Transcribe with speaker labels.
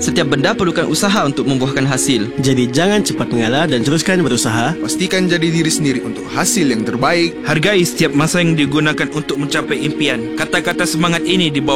Speaker 1: Setiap benda perlukan usaha untuk membuahkan hasil.
Speaker 2: Jadi jangan cepat mengalah dan teruskan berusaha.
Speaker 3: Pastikan jadi diri sendiri untuk hasil yang terbaik.
Speaker 4: Hargai setiap masa yang digunakan untuk mencapai impian. Kata-kata semangat ini dibawa